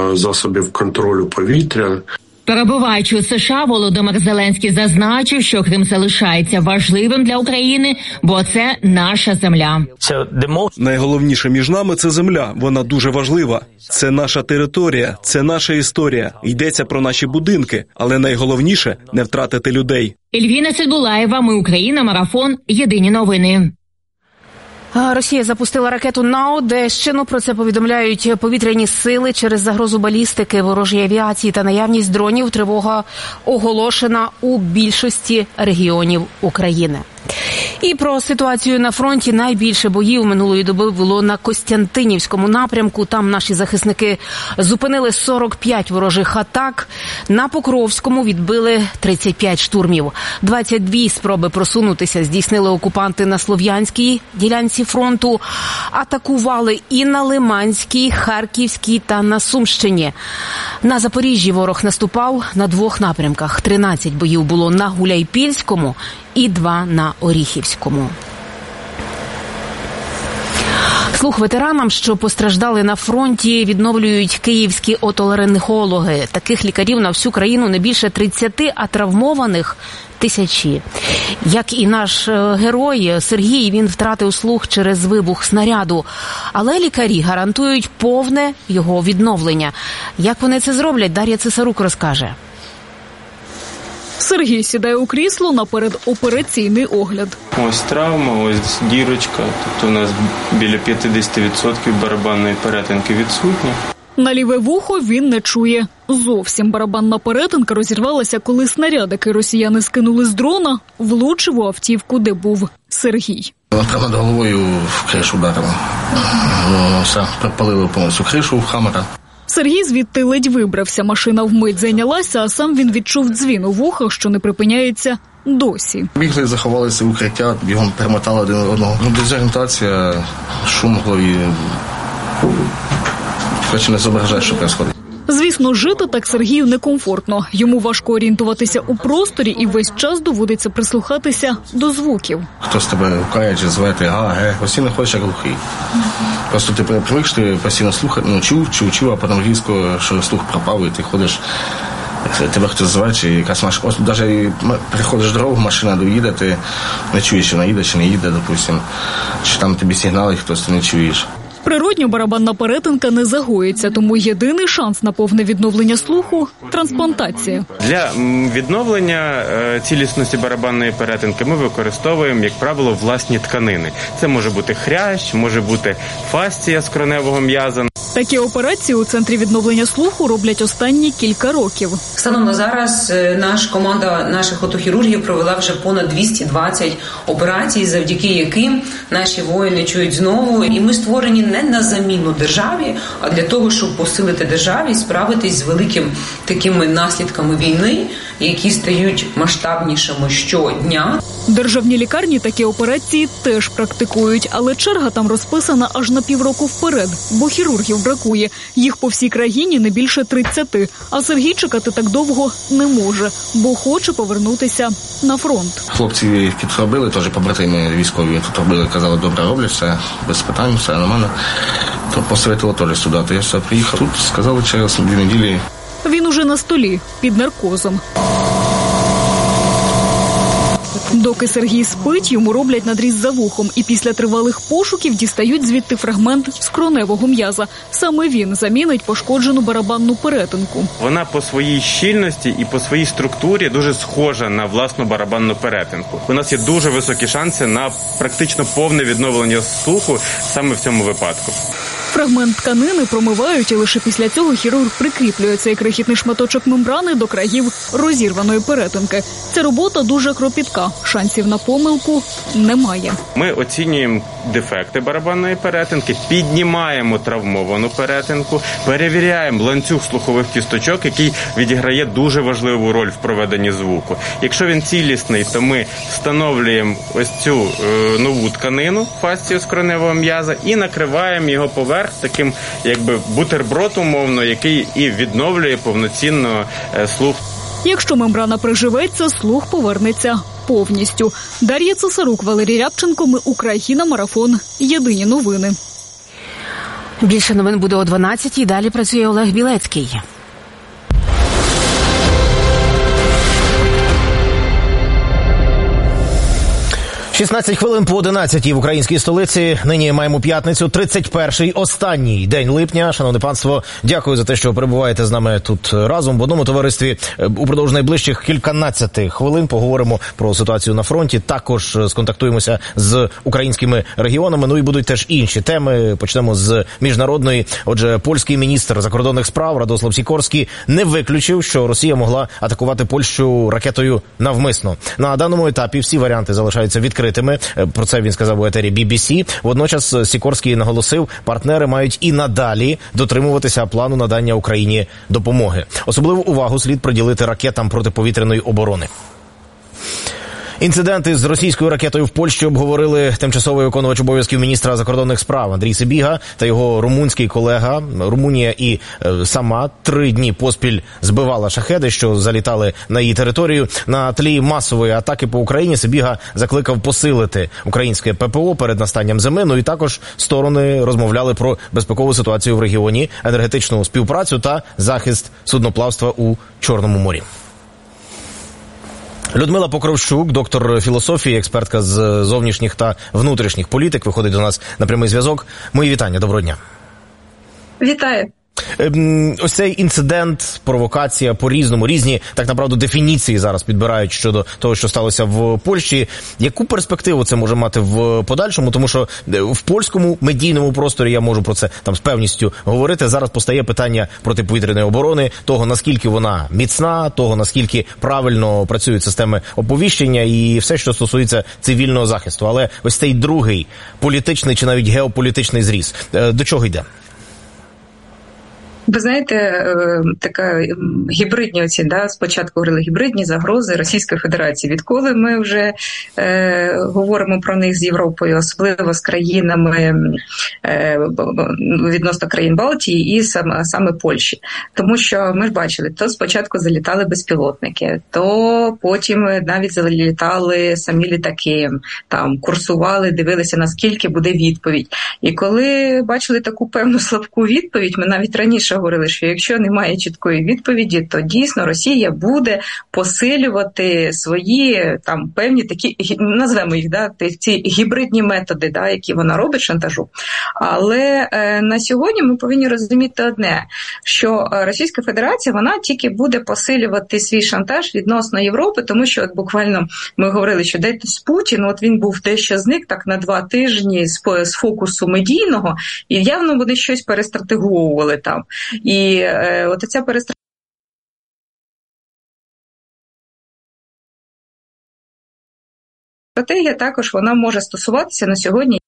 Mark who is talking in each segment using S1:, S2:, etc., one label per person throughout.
S1: засобів контролю повітря.
S2: Перебуваючи у США, Володимир Зеленський зазначив, що Крим залишається важливим для України, бо це наша земля.
S3: Найголовніше між нами – це земля. Вона дуже важлива. Це наша територія, це наша історія. Йдеться про наші будинки, але найголовніше – не втратити людей.
S2: Ельвіна Сидбулаєва, Ми Україна, Марафон, Єдині новини.
S4: Росія запустила ракету на Одещину. Про це повідомляють повітряні сили. Через загрозу балістики, ворожої авіації та наявність дронів тривога оголошена у більшості регіонів України. І про ситуацію на фронті. Найбільше боїв минулої доби було на Костянтинівському напрямку. Там наші захисники зупинили 45 ворожих атак. На Покровському відбили 35 штурмів. 22 спроби просунутися здійснили окупанти на Слов'янській ділянці фронту. Атакували і на Лиманській, Харківській та на Сумщині. На Запоріжжі ворог наступав на 2 напрямках. 13 боїв було на Гуляйпільському і 2 на Оріхівському. Слух ветеранам, що постраждали на фронті, відновлюють київські отоларингологи. Таких лікарів на всю країну не більше 30, а травмованих – тисячі. Як і наш герой Сергій, він втратив слух через вибух снаряду. Але лікарі гарантують повне його відновлення. Як вони це зроблять, Дар'я Цесарук розкаже.
S5: Сергій сідає у крісло на передопераційний огляд.
S6: Ось травма, ось дірочка. Тобто у нас біля 50% барабанної перетинки відсутні.
S5: На ліве вухо він не чує. Зовсім барабанна перетинка розірвалася, коли снаряд, який росіяни скинули з дрона, влучив у автівку, де був Сергій.
S7: Прямо над головою в кришу ударило. Все, припалило повністю кришу в Хаммера.
S5: Сергій звідти ледь вибрався, машина вмить зайнялася, а сам він відчув дзвін у вухах, що не припиняється досі.
S7: Бігли, заховалися в укриття, бігом перемотали один одного. Дезорієнтація, шум в голові. Хоч не зображає, що відбувається.
S5: Звісно, жити так Сергію некомфортно. Йому важко орієнтуватися у просторі і весь час доводиться прислухатися до звуків.
S7: Хтось тебе гукає, чи зве, постійно ходиш як глухий. Просто ти привик, що ти постійно слухав, чув, а потім різко, що слух пропав, і ти ходиш, тебе хтось зве, чи якась машина. Ось навіть приходиш дорогу, машина доїде, ти не чуєш, чи вона їде, чи не їде, допустим. Чи там тобі сигнали, хтось ти не чуєш.
S5: Природньо барабанна перетинка не загоїться, тому єдиний шанс на повне відновлення слуху – трансплантація.
S6: Для відновлення цілісності барабанної перетинки ми використовуємо, як правило, власні тканини. Це може бути хрящ, може бути фасція скроневого м'яза.
S5: Такі операції у Центрі відновлення слуху роблять останні кілька років.
S8: Станом на зараз наша команда наших отохірургів провела вже понад 220 операцій, завдяки яким наші воїни чують знову. І ми створені не на заміну державі, а для того, щоб посилити державі, справитись з великими такими наслідками війни, які стають масштабнішими щодня.
S5: Державні лікарні такі операції теж практикують, але черга там розписана аж на півроку вперед, бо хірургів бракує. Їх по всій країні не більше 30, а Сергій чекати так довго не може, бо хоче повернутися на фронт.
S7: Хлопці, які тут робили, теж побратими військові тут робили, казали, добре роблять, все без питань, все нормально. То посоветували теж сюди, то я все приїхав. Тут сказали через 2 неділі.
S5: Він уже на столі, під наркозом. Доки Сергій спить, йому роблять надріз за вухом і після тривалих пошуків дістають звідти фрагмент скроневого м'яза. Саме він замінить пошкоджену барабанну перетинку.
S6: Вона по своїй щільності і по своїй структурі дуже схожа на власну барабанну перетинку. У нас є дуже високі шанси на практично повне відновлення слуху саме в цьому випадку.
S5: Фрагмент тканини промивають, і лише після цього хірург прикріплює цей крихітний шматочок мембрани до країв розірваної перетинки. Ця робота дуже кропітка. Шансів на помилку немає.
S6: Ми оцінюємо дефекти барабанної перетинки, піднімаємо травмовану перетинку, перевіряємо ланцюг слухових кісточок, який відіграє дуже важливу роль в проведенні звуку. Якщо він цілісний, то ми встановлюємо ось цю нову тканину, фасцію скроневого м'яза, і накриваємо його поверх таким, якби бутерброд умовно, який і відновлює повноцінно слух.
S5: Якщо мембрана приживеться, слух повернеться повністю. Дар'я Цесарук, Валерій Рябченко, Ми Україна, Марафон. Єдині новини.
S4: Більше новин буде о 12-й. Далі працює Олег Білецький.
S9: 16 хвилин по 11 в українській столиці. Нині маємо п'ятницю, 31-й, останній день липня. Шановне панство, дякую за те, що перебуваєте з нами тут разом в одному товаристві. Упродовж найближчих кільканадцяти хвилин поговоримо про ситуацію на фронті. Також сконтактуємося з українськими регіонами. Ну і будуть теж інші теми. Почнемо з міжнародної. Отже, польський міністр закордонних справ Радослав Сікорський не виключив, що Росія могла атакувати Польщу ракетою навмисно. На даному етапі всі варіанти залишаються відкритими. Про це він сказав у етері BBC. Водночас Сікорський наголосив, партнери мають і надалі дотримуватися плану надання Україні допомоги. Особливу увагу слід приділити ракетам протиповітряної оборони. Інциденти з російською ракетою в Польщі обговорили тимчасовий виконувач обов'язків міністра закордонних справ Андрій Сибіга та його румунський колега. Румунія і сама 3 дні поспіль збивала шахеди, що залітали на її територію. На тлі масової атаки по Україні Сибіга закликав посилити українське ППО перед настанням зими. Ну і також сторони розмовляли про безпекову ситуацію в регіоні, енергетичну співпрацю та захист судноплавства у Чорному морі. Людмила Покровщук, доктор філософії, експертка з зовнішніх та внутрішніх політик, виходить до нас на прямий зв'язок. Мої вітання, доброго дня.
S10: Вітаю.
S9: Ось цей інцидент, провокація по-різному, різні, так направду, дефініції зараз підбирають щодо того, що сталося в Польщі. Яку перспективу це може мати в подальшому? Тому що в польському медійному просторі, я можу про це там з певністю говорити, зараз постає питання протиповітряної оборони, того, наскільки вона міцна, того, наскільки правильно працюють системи оповіщення і все, що стосується цивільного захисту. Але ось цей другий політичний чи навіть геополітичний зріз, до чого йде?
S10: Ви знаєте, така гібридні оці, спочатку говорили гібридні загрози Російської Федерації. Відколи ми вже говоримо про них з Європою, особливо з країнами, відносно країн Балтії і саме Польщі. Тому що ми ж бачили, то спочатку залітали безпілотники, то потім навіть залітали самі літаки, там курсували, дивилися, наскільки буде відповідь. І коли бачили таку певну слабку відповідь, ми навіть раніше говорили, що якщо немає чіткої відповіді, то дійсно Росія буде посилювати свої там певні такі, назвемо їх, ці гібридні методи, які вона робить шантажу. Але на сьогодні ми повинні розуміти одне, що Російська Федерація, вона тільки буде посилювати свій шантаж відносно Європи, тому що от буквально ми говорили, що десь Путін, от він був дещо зник так на 2 тижні з фокусу медійного, і явно вони щось перестратегували там. І от ця стратегія також вона може стосуватися на сьогодні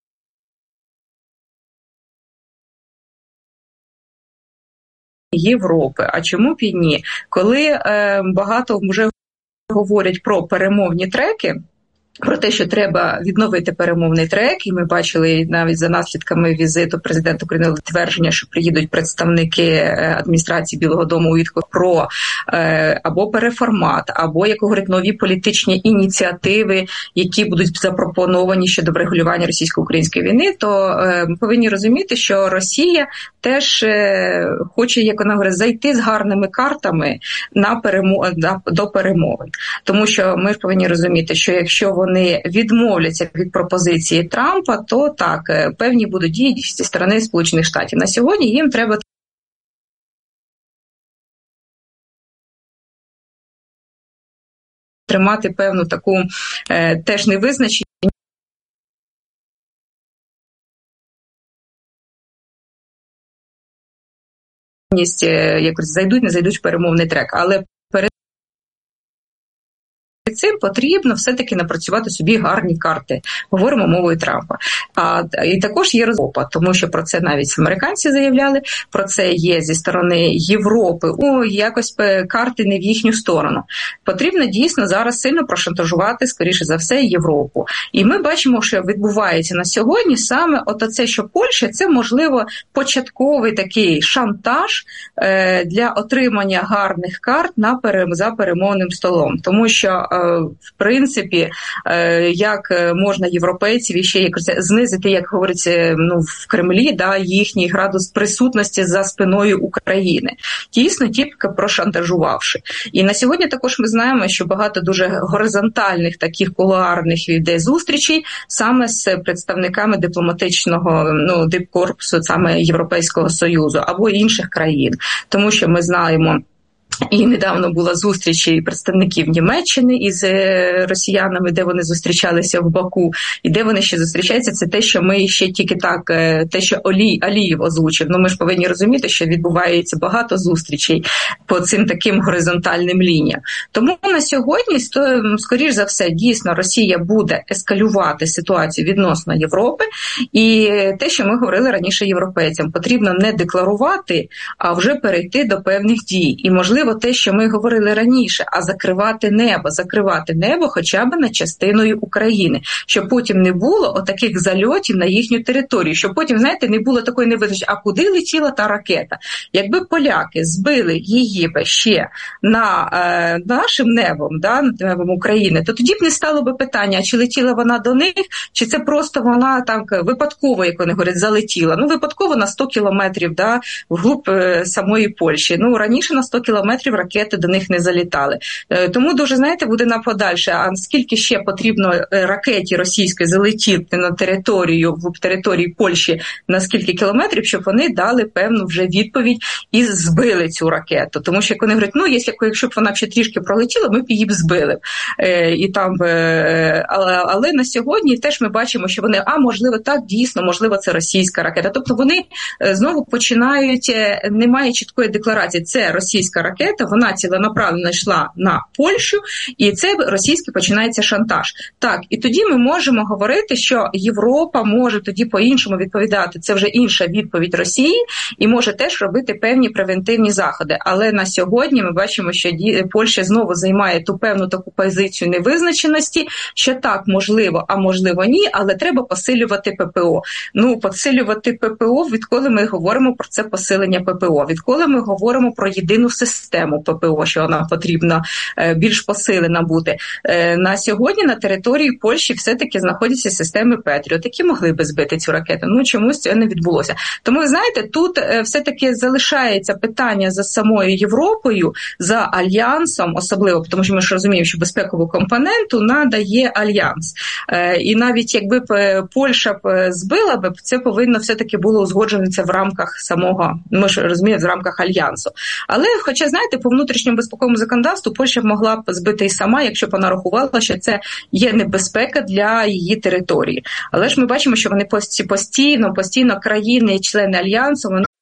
S10: Європи. А чому б і ні? Коли багато вже говорять про перемовні треки, про те, що треба відновити перемовний трек, і ми бачили навіть за наслідками візиту президента України твердження, що приїдуть представники адміністрації Білого дому у відповідь про або переформат, або, як говорять, нові політичні ініціативи, які будуть запропоновані щодо врегулювання російсько-української війни, то ми повинні розуміти, що Росія теж хоче, як вона говорить, зайти з гарними картами до перемовин. Тому що ми повинні розуміти, що якщо вони відмовляться від пропозиції Трампа, то так, певні будуть дії зі сторони Сполучених Штатів. На сьогодні їм треба тримати певну таку теж невизначеність, якось зайдуть, не зайдуть в перемовний трек. Але цим потрібно все-таки напрацювати собі гарні карти. Говоримо мовою Трампа. І також є розмова, тому що про це навіть американці заявляли, про це є зі сторони Європи. Якось карти не в їхню сторону. Потрібно дійсно зараз сильно прошантажувати, скоріше за все, Європу. І ми бачимо, що відбувається на сьогодні саме оце, що Польща, це, можливо, початковий такий шантаж для отримання гарних карт за перемовним столом. Тому що в принципі, як можна європейців іще якось знизити, як говориться, в Кремлі, да, їхній градус присутності за спиною України. Дійсно, тільки прошантажувавши. І на сьогодні також ми знаємо, що багато дуже горизонтальних таких кулуарних йде зустрічей саме з представниками дипломатичного дипкорпусу, саме Європейського Союзу або інших країн. Тому що ми знаємо, і недавно була зустріч представників Німеччини із росіянами, де вони зустрічалися в Баку, і де вони ще зустрічаються, це те, що ми ще тільки так, те, що Алієв озвучив. Ми ж повинні розуміти, що відбувається багато зустрічей по цим таким горизонтальним лініям. Тому на сьогодні, скоріш за все, дійсно Росія буде ескалювати ситуацію відносно Європи, і те, що ми говорили раніше європейцям, потрібно не декларувати, а вже перейти до певних дій. І, можливо, те, що ми говорили раніше, а закривати небо хоча б над частиною України, щоб потім не було отаких зальотів на їхню територію, щоб потім, знаєте, не було такої невизначеності, а куди летіла та ракета. Якби поляки збили її ще на нашим небом, да, над небом України, то тоді б не стало би питання, чи летіла вона до них, чи це просто вона так випадково, як вони говорять, залетіла. Випадково на 100 кілометрів, да, вглуб самої Польщі. Раніше на 100 кілометрів ракети до них не залітали. Тому дуже, знаєте, буде на подальше, а скільки ще потрібно ракеті російської залетіти на території Польщі на скільки кілометрів, щоб вони дали певну вже відповідь і збили цю ракету. Тому що, як вони говорять, якщо б вона ще трішки пролетіла, ми б її збили. Але на сьогодні теж ми бачимо, що вони, можливо, так, дійсно, можливо, це російська ракета. Тобто вони знову починають, немає чіткої декларації, це російська ракета, вона ціленаправленно йшла на Польщу, і це російський починається шантаж. Так, і тоді ми можемо говорити, що Європа може тоді по-іншому відповідати. Це вже інша відповідь Росії і може теж робити певні превентивні заходи. Але на сьогодні ми бачимо, що Польща знову займає ту певну таку позицію невизначеності, що так, можливо, а можливо ні, але треба посилювати ППО. Посилювати ППО, відколи ми говоримо про це посилення ППО, відколи ми говоримо про єдину систему ППО, що вона потрібна більш посилена бути. На сьогодні на території Польщі все-таки знаходяться системи Петріот, які могли би збити цю ракету. Чомусь це не відбулося. Тому, ви знаєте, тут все-таки залишається питання за самою Європою, за Альянсом, особливо, тому що ми ж розуміємо, що безпекову компоненту надає Альянс. І навіть якби Польща б збила б, це повинно все-таки було узгоджено в рамках самого, ми ж розуміємо, в рамках Альянсу. Але, хоча, знаєте, по внутрішньому безпековому законодавству Польща могла б збити і сама, якщо б вона рахувала, що це є небезпека для її території. Але ж ми бачимо, що вони постійно країни, члени Альянсу, вони